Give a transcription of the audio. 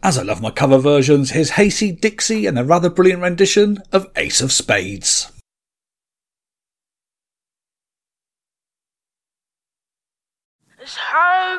As I love my cover versions, here's Hasty Dixie and a rather brilliant rendition of Ace of Spades. It's hard